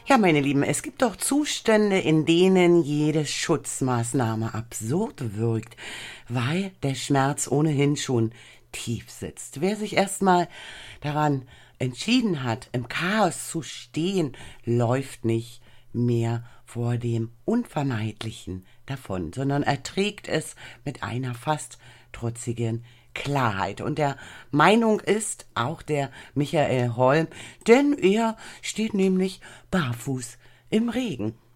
Ja, meine Lieben, es gibt doch Zustände, in denen jede Schutzmaßnahme absurd wirkt, weil der Schmerz ohnehin schon tief sitzt. Wer sich erstmal daran entschieden hat, im Chaos zu stehen, läuft nicht mehr vor dem Unvermeidlichen davon, sondern erträgt es mit einer fast trotzigen Klarheit. Und der Meinung ist auch der Michael Holm, denn er steht nämlich barfuß im Regen.